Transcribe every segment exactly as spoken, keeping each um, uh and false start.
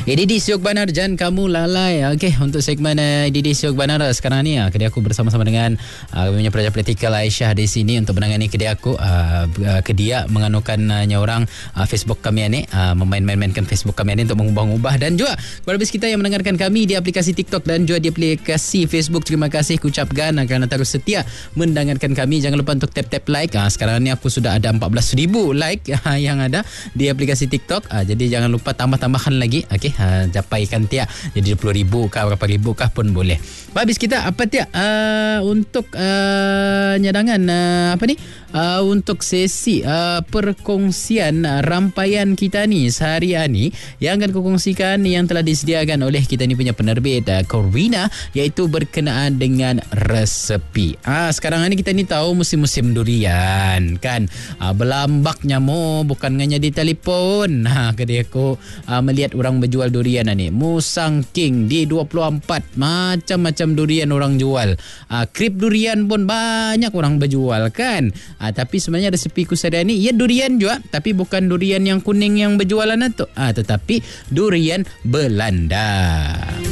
A D D Siok Banar, jangan kamu lalai. Okey, untuk segmen uh, A D D Siok Banar sekarang ni uh, kedai aku bersama-sama dengan uh, punya pelajar praktikal Aisyah di sini untuk menangani kedai aku. Uh, uh, kedai menganukan uh, orang uh, Facebook kami ni, uh, memain-mainkan Facebook kami ni untuk mengubah-ubah, dan juga kepada bis kita yang mendengarkan kami di aplikasi TikTok dan juga di aplikasi Facebook, terima kasih kucapkan uh, kerana terus setia mendengarkan kami. Jangan lupa untuk tap-tap like. Uh, sekarang ni aku sudah ada empat belas ribu like uh, yang ada di aplikasi TikTok. Uh, jadi jangan lupa tambah-tambahkan lagi. Okey. Ha, capaikan tiap jadi dua puluh ribu kah berapa ribu kah pun boleh. Habis kita apa tiap uh, untuk uh, nyadangan uh, apa ni uh, untuk sesi uh, perkongsian uh, rampaian kita ni sehari ini yang akan kongsikan yang telah disediakan oleh kita ni punya penerbit uh, Corvina, iaitu berkenaan dengan resepi. Ah, sekarang ni kita ni tahu musim-musim durian kan. Ah, berlambak nyamuk bukan hanya di telefon. Ha, kedai aku uh, melihat orang berjual durian ni. Musang King di dua puluh empat macam-macam durian orang jual. Uh, krip durian pun banyak orang berjual kan. Uh, tapi sebenarnya resepi kusada ni ya durian juga, tapi bukan durian yang kuning yang berjualan tu. Uh, tetapi durian Belanda.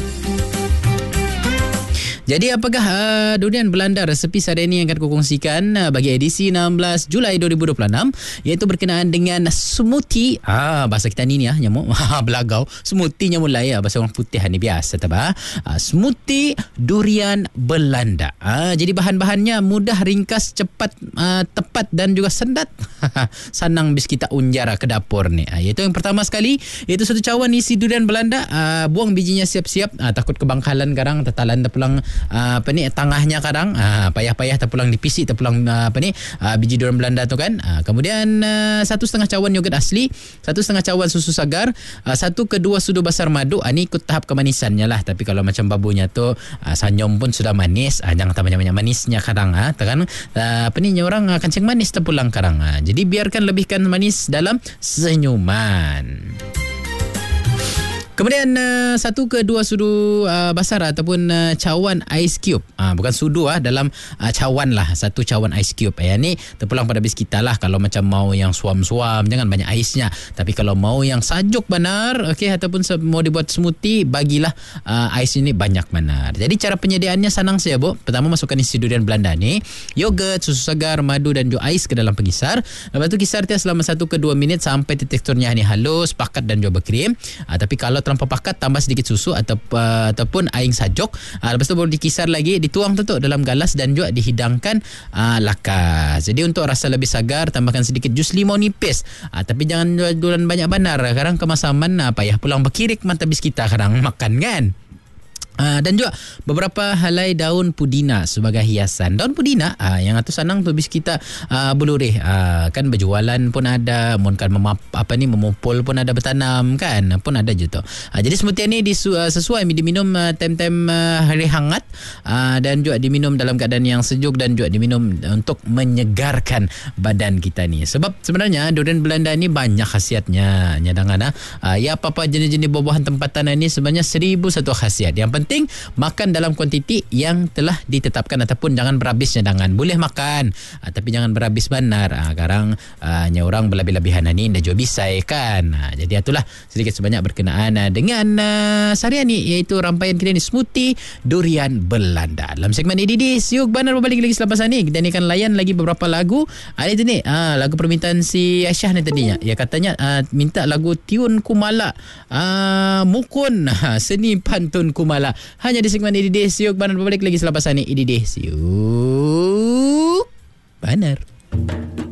Jadi apakah uh, durian Belanda resepi hari ini yang akan kukongsikan uh, bagi edisi enam belas Julai dua ribu dua puluh enam, iaitu berkenaan dengan smoothie. Ah, bahasa kita ni ni ah nyamuk belagau. Smoothie nya mulai ya, bahasa orang putih ni biasa tabah. Uh, smoothie durian Belanda. Ah, jadi bahan-bahannya mudah, ringkas, cepat, uh, tepat dan juga sendat. Sanang bis kita unjara ke dapur ni. Ah, iaitu yang pertama sekali, iaitu satu cawan isi durian Belanda. Uh, buang bijinya siap-siap. Uh, takut kebangkalan karang tetalan terpulang Uh, apa ni tangahnya kadang uh, payah-payah terpulang dipisi terpulang uh, apa ni uh, biji durian Belanda tu kan. Uh, kemudian uh, satu setengah cawan yogurt asli, satu setengah cawan susu segar, uh, satu ke dua sudu basar madu. Uh, ni ikut tahap kemanisannya lah. Tapi kalau macam babunya tu uh, sanyom pun sudah manis, uh, jangan tambah banyak manisnya kadang uh, kan uh, apa ni orang uh, kencing manis terpulang kadang. Uh, jadi biarkan lebihkan manis dalam senyuman. Kemudian uh, satu ke dua sudu uh, basar ataupun uh, cawan ice cube. Uh, bukan sudu ah, dalam uh, cawan lah. Satu cawan ice cube. Yang ni terpulang pada bis kita lah. Kalau macam mau yang suam-suam, jangan banyak aisnya. Tapi kalau mau yang sajuk benar, okey, ataupun mau dibuat smoothie, bagilah uh, ais ini banyak benar. Jadi cara penyediaannya senang saja, Bu. Pertama, masukkan isi durian Belanda ni, yogurt, susu segar, madu dan juga ais ke dalam pengisar. Lepas tu kisar dia selama satu ke dua minit sampai teksturnya ni halus, pakat dan juga berkrim. Uh, tapi kalau terlampau pakat, tambah sedikit susu atau uh, ataupun air sajok. Uh, lepas tu baru dikisar lagi, dituang tutup dalam galas dan juga dihidangkan uh, lakas. Jadi untuk rasa lebih segar, tambahkan sedikit jus limau nipis. Uh, tapi jangan jualan banyak banar. Kadang kemasaman uh, payah pulang berkirik mata bis kita kadang makan kan. Uh, dan juga beberapa helai daun pudina sebagai hiasan. Daun pudina uh, yang atau sanang tu bis kita uh, belurih uh, kan berjualan pun ada, mun kan memap, apa ni memupul pun ada, bertanam kan pun ada je tu. Uh, jadi smoothie ni disu, uh, sesuai diminum uh, tem-tem uh, hari hangat uh, dan juga diminum dalam keadaan yang sejuk dan juga diminum untuk menyegarkan badan kita ni. Sebab sebenarnya durian Belanda ni banyak khasiatnya. Nyadangan uh, ya apa-apa jenis-jenis buah-buahan tempatan ni sebenarnya seribu satu khasiat. Yang penting makan dalam kuantiti yang telah ditetapkan ataupun jangan berhabis nyadangan. Boleh makan uh, tapi jangan berhabis benar. Uh, sekarang uh, orang berlebih-lebihan ni dah juga bisa kan. Uh, jadi itulah sedikit sebanyak berkenaan uh, dengan uh, seharian ni, iaitu rampaian kita ni smoothie durian Belanda. Dalam segmen A D D Siok Banar berbalik lagi selepas ni. Kita ni akan layan lagi beberapa lagu. Ada tu ni uh, lagu permintaan si Aisyah ni tadinya. Ya katanya uh, minta lagu Tiun Kumala, uh, Mukun, uh, Seni Pantun Kumala. Hanya di segmen A D D Siok Banar berbalik lagi selepas ini. A D D Siok Banar.